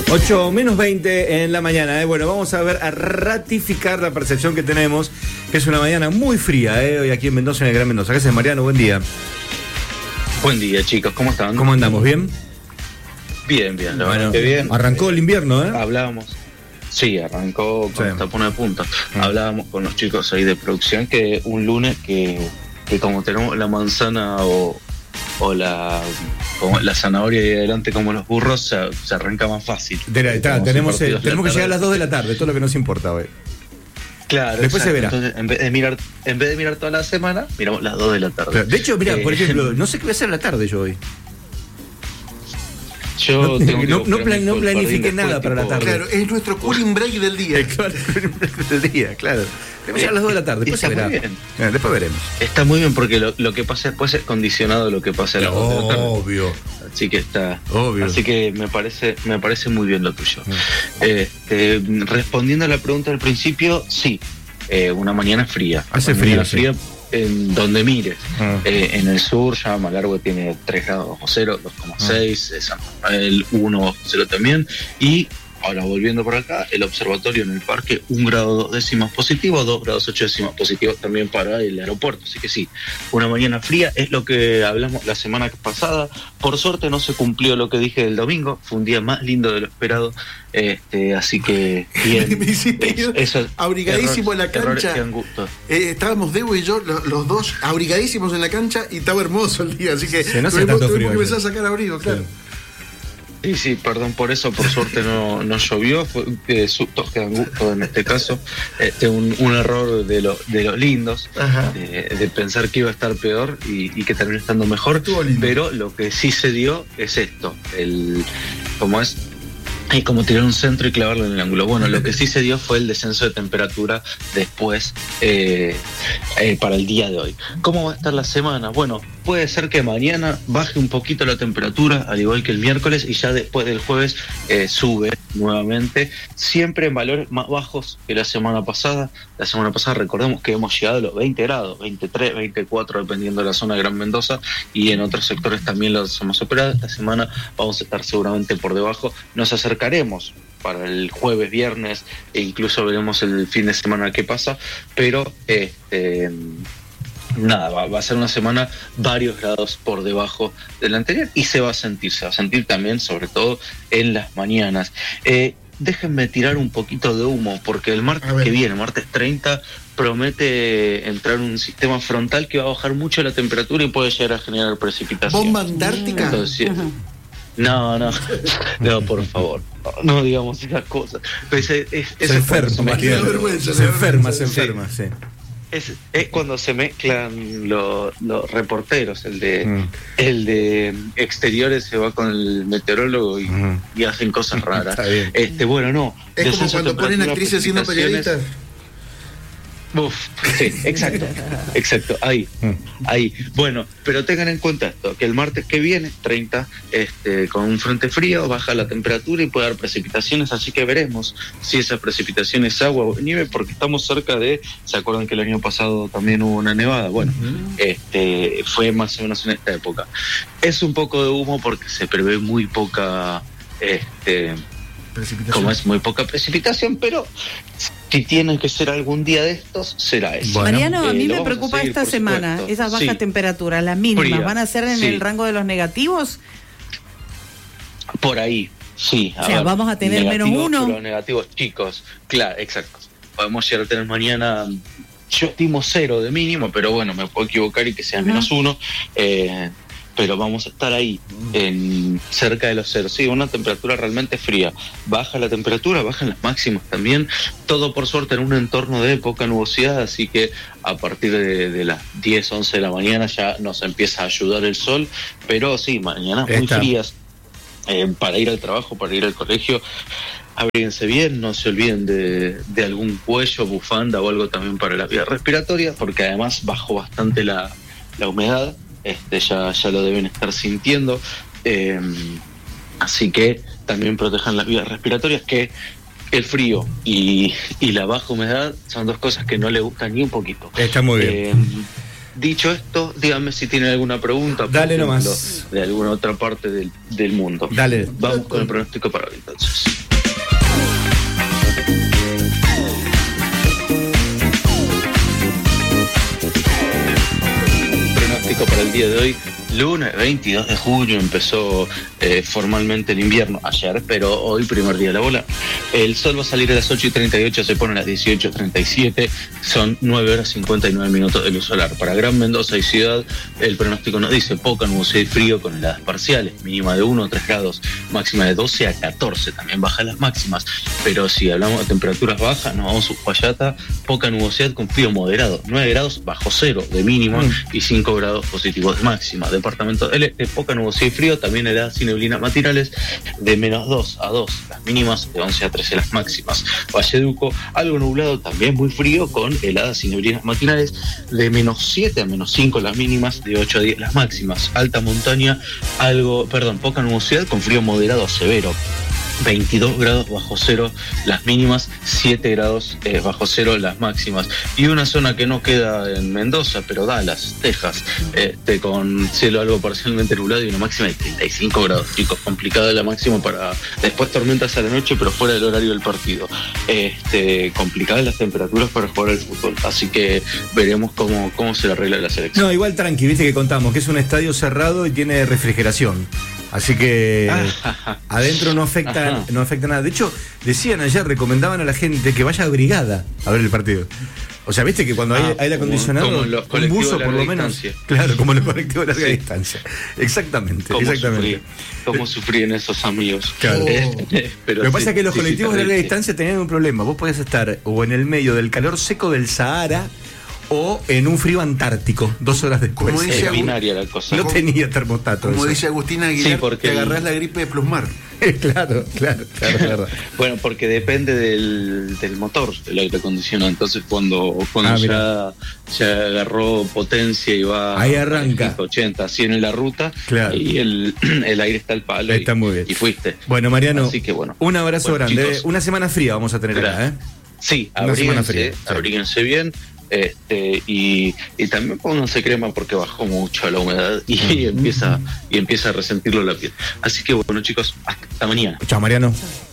8 menos 20 en la mañana. Bueno, vamos a ratificar la percepción que tenemos, que es una mañana muy fría, hoy aquí en Mendoza, en el Gran Mendoza. Gracias, Mariano, buen día. Buen día, chicos, ¿cómo están? ¿Cómo andamos? ¿Bien? Bien, Bueno, bien. Arrancó el invierno, Hablábamos. Sí, arrancó con esta pone de punta. Hablábamos con los chicos ahí de producción que un lunes que como tenemos la manzana o la zanahoria ahí adelante como los burros, se arranca más fácil. Tenemos que llegar a las 2 de la tarde, todo lo que nos importa hoy. Claro, después se verá. Entonces, en vez de mirar toda la semana, miramos las 2 de la tarde. Claro. De hecho, mira, por ejemplo, no sé qué voy a hacer a la tarde yo hoy. Yo no planifiqué nada para la tarde. Claro, es nuestro cooling break del día. Claro, del día, claro. Debemos llegar a las 2 de la tarde, después se verá. Después veremos. Está muy bien porque lo que pasa después es condicionado a lo que pasa a las 2 de la tarde. Obvio. Así que está. Obvio. Así que me parece muy bien lo tuyo. Respondiendo a la pregunta del principio, sí. Una mañana fría. Hace frío. En donde mires. En el sur ya Malargüe tiene 3 grados bajo cero, 2,6, San Rafael 1 bajo cero también, y ahora volviendo por acá, el observatorio en el parque 1 grado 2 décimas positivo, 2 grados 8 décimas positivos también para el aeropuerto, así que sí, una mañana fría, es lo que hablamos la semana pasada. Por suerte no se cumplió lo que dije el domingo, fue un día más lindo de lo esperado, así que bien. Me hiciste eso, abrigadísimo en la cancha. Estábamos Debo y yo, los dos abrigadísimos en la cancha, y estaba hermoso el día, así que no hace tanto frío, que empezar a sacar abrigo, claro. Sí, perdón por eso, por suerte no llovió, todos quedan gusto en este caso, un error de los lindos, de pensar que iba a estar peor y que terminó estando mejor, pero lo que sí se dio es esto, hay como tirar un centro y clavarlo en el ángulo. Bueno, lo que sí se dio fue el descenso de temperatura después para el día de hoy. ¿Cómo va a estar la semana? Bueno, puede ser que mañana baje un poquito la temperatura, al igual que el miércoles, y ya después del jueves sube nuevamente, siempre en valores más bajos que la semana pasada. La semana pasada recordemos que hemos llegado a los 20 grados, 23, 24, dependiendo de la zona de Gran Mendoza, y en otros sectores también los hemos superado. Esta semana vamos a estar seguramente por debajo, nos acercaremos para el jueves, viernes, e incluso veremos el fin de semana qué pasa, pero nada, va a ser una semana varios grados por debajo de la anterior, y se va a sentir también, sobre todo en las mañanas. Déjenme tirar un poquito de humo, porque el martes que viene, martes 30, promete entrar un sistema frontal que va a bajar mucho la temperatura y puede llegar a generar precipitación. ¿Bomba antártica? Entonces, no, por favor, no digamos esas cosas. Pues se enferma, se enferma, sí. Es cuando se mezclan los reporteros, el de exteriores se va con el meteorólogo y hacen cosas raras. Bueno, no. Es como cuando ponen actrices siendo periodistas. Sí, exacto, ahí. Bueno, pero tengan en cuenta esto, que el martes que viene, 30, con un frente frío, baja la temperatura y puede dar precipitaciones, así que veremos si esa precipitación es agua o nieve, porque estamos cerca ¿se acuerdan que el año pasado también hubo una nevada? Bueno, fue más o menos en esta época. Es un poco de humo porque se prevé muy poca, como es muy poca precipitación, pero si tiene que ser algún día de estos, será eso. Mariano, a mí me preocupa esta semana, esas bajas temperaturas, las mínimas, fría, ¿van a ser en el rango de los negativos? Por ahí, sí. Vamos a tener -1. Los negativos chicos, claro, exacto. Podemos llegar a tener mañana, yo estimo 0 de mínimo, pero bueno, me puedo equivocar y que sea -1. Pero vamos a estar ahí, cerca de los 0. Sí, una temperatura realmente fría. Baja la temperatura, bajan las máximas también. Todo, por suerte, en un entorno de poca nubosidad, así que a partir de las 10, 11 de la mañana ya nos empieza a ayudar el sol. Pero sí, mañanas muy frías para ir al trabajo, para ir al colegio. Abríguense bien, no se olviden de algún cuello, bufanda o algo también para la vía respiratoria, porque además bajó bastante la humedad. Ya lo deben estar sintiendo, así que también protejan las vías respiratorias, que el frío y la baja humedad son dos cosas que no le gustan ni un poquito. Está muy bien. Dicho esto, díganme si tienen alguna pregunta. Dale nomás. De alguna otra parte del mundo. Dale. Vamos con el pronóstico para hoy entonces. pronóstico para el día de hoy, lunes 22 de junio, empezó formalmente el invierno ayer, pero hoy primer día de la bola. El sol va a salir a las 8:38, se pone a las 18:37, son 9 horas 59 minutos de luz solar. Para Gran Mendoza y Ciudad, el pronóstico nos dice poca nubosidad y frío con heladas parciales, mínima de 1 a 3 grados, máxima de 12 a 14, también bajan las máximas, pero si hablamos de temperaturas bajas, nos vamos a Uspallata, poca nubosidad con frío moderado, 9 grados bajo cero de mínimo y 5 grados positivos de máxima. Departamento del Este, poca nubosidad y frío, también heladas y neblinas matinales de menos 2 a 2, las mínimas de 11 a 13 las máximas. Valleduco, algo nublado, también muy frío, con heladas y neblinas matinales de menos 7 a menos 5 las mínimas, de 8 a 10 las máximas. Alta montaña, poca nubosidad con frío moderado a severo, 22 grados bajo cero las mínimas, 7 grados bajo cero las máximas. Y una zona que no queda en Mendoza, pero Dallas, Texas, con cielo algo parcialmente nublado y una máxima de 35 grados, chicos. Complicada la máxima para después tormentas a la noche, pero fuera del horario del partido. Complicadas las temperaturas para jugar al fútbol, así que veremos cómo se le arregla la selección. No, igual tranqui, viste que contamos que es un estadio cerrado y tiene refrigeración. Así que adentro no afecta nada. De hecho, decían ayer, recomendaban a la gente que vaya abrigada a ver el partido. O sea, viste que cuando hay aire acondicionado, un buzo por lo menos. Claro, como los colectivos de larga distancia. Exactamente. ¿Cómo sufrían esos amigos? Claro. Lo que pasa es que los colectivos de larga distancia tenían un problema. Vos podías estar o en el medio del calor seco del Sahara, o en un frío antártico, 2 horas después. Como dice binaria la cosa. No tenía termostato. Como dice Agustina Aguilar, te agarrás la gripe de plusmar. Claro. Bueno, porque depende del motor, del aire acondicionado. Entonces cuando ya agarró potencia y va ahí arranca 80, 100 en la ruta, claro. Y el aire está al palo. Está muy bien. Y fuiste. Bueno, Mariano, así que, un abrazo grande. Chicos, una semana fría vamos a tener acá, Sí, abríguense bien. Y también pónganse crema porque bajó mucho la humedad y empieza a resentirlo la piel. Así que bueno, chicos, hasta mañana. Chao, Mariano.